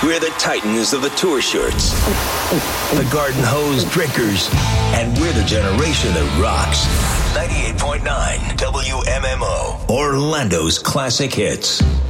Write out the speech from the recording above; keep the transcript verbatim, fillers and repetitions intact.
We're the titans of the tour shirts, the garden hose drinkers, and we're the generation that rocks. ninety-eight point nine W M M O, Orlando's classic hits.